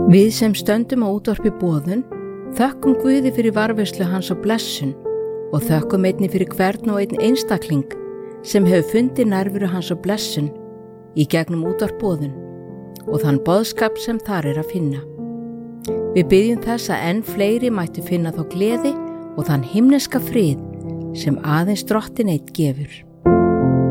Við sem stöndum á útvarpi Boðun þökkum Guði fyrir varðveislu hans á blessun og þökkum einnig fyrir hvern og einn einstakling sem hefur fundið nærveru hans á blessun í gegnum útvarp Boðun og þann boðskap sem þar að finna. Við biðjum þess að enn fleiri mættu finna þá gleði og þann himneska frið sem aðeins Drottinn einn gefur.